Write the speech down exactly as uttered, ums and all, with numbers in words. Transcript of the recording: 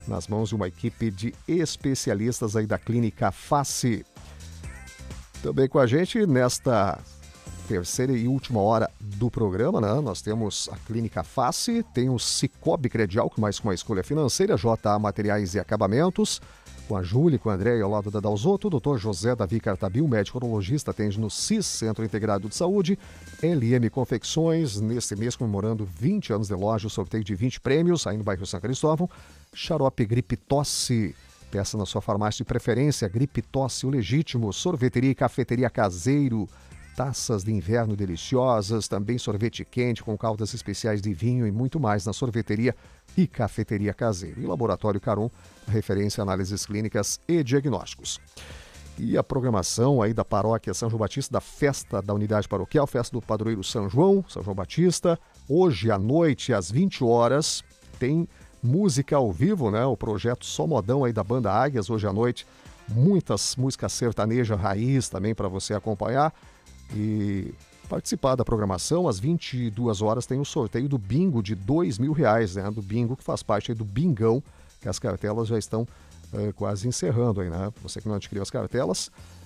nas mãos de uma equipe de especialistas aí da Clínica Face. Também com a gente nesta terceira e última hora do programa, né? Nós temos a Clínica Face, tem o Cicobi Credial, que mais com uma escolha financeira, J A Materiais e Acabamentos, com a Júlia, com a Andréia, ao lado da Dalzotto, o doutor José Davi Cartabil, médico urologista, atende no C I S, Centro Integrado de Saúde, L M Confecções, neste mês comemorando vinte anos de loja, o sorteio de vinte prêmios, aí no bairro São Cristóvão, Xarope Gripe Tosse, peça na sua farmácia de preferência, Gripe Tosse, o legítimo, sorveteria e cafeteria Caseiro, taças de inverno deliciosas, também sorvete quente com caldas especiais de vinho e muito mais na sorveteria e cafeteria Caseiro. E Laboratório Caron, referência a análises clínicas e diagnósticos. E a programação aí da paróquia São João Batista, da festa da unidade paroquial, festa do padroeiro São João, São João Batista. Hoje à noite, às vinte horas, tem música ao vivo, né? O projeto Só Modão aí da Banda Águias, hoje à noite. Muitas músicas sertaneja raiz também para você acompanhar. E participar da programação, às vinte e duas horas tem o sorteio do bingo de dois mil reais, né? Do bingo que faz parte aí do bingão, que as cartelas já estão uh, quase encerrando aí, né? Você que não adquiriu as cartelas,